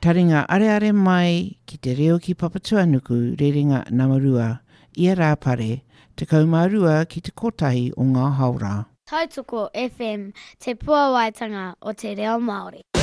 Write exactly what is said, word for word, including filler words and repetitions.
Taringa are are mai ki te reo ki Papatuanuku rerenga Namarua ia rā pare te kaumarua ki te kotahi o ngā haura. Tautoko F M, te puawaitanga o te reo Māori.